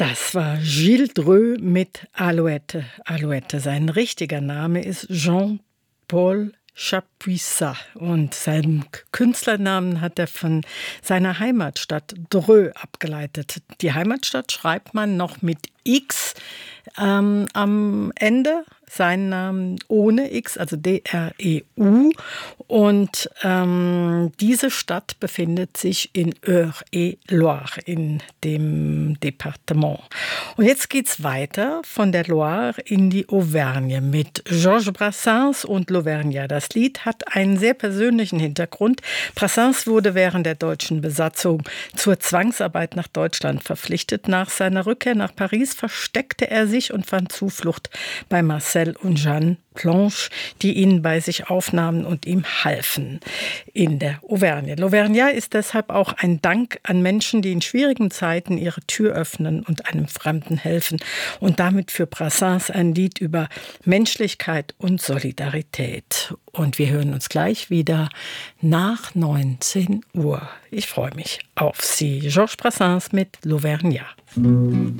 Das war Gilles Dreux mit Alouette. Alouette, sein richtiger Name ist Jean-Paul Chapuisat und seinen Künstlernamen hat er von seiner Heimatstadt Dreux abgeleitet. Die Heimatstadt schreibt man noch mit X am Ende, seinen Namen ohne X, also D-R-E-U. Und diese Stadt befindet sich in Eure-et-Loire, in dem Departement. Und jetzt geht's weiter von der Loire in die Auvergne mit Georges Brassens und l'Auvergnat. Das Lied hat einen sehr persönlichen Hintergrund. Brassens wurde während der deutschen Besatzung zur Zwangsarbeit nach Deutschland verpflichtet. Nach seiner Rückkehr nach Paris versteckte er sich und fand Zuflucht bei Marcel und Jeanne Planche, die ihn bei sich aufnahmen und ihm halfen in der Auvergne. L'Auvergnat ist deshalb auch ein Dank an Menschen, die in schwierigen Zeiten ihre Tür öffnen und einem Fremden helfen. Und damit für Brassens ein Lied über Menschlichkeit und Solidarität. Und wir hören uns gleich wieder nach 19 Uhr. Ich freue mich auf Sie. Georges Brassens mit L'Auvergnat.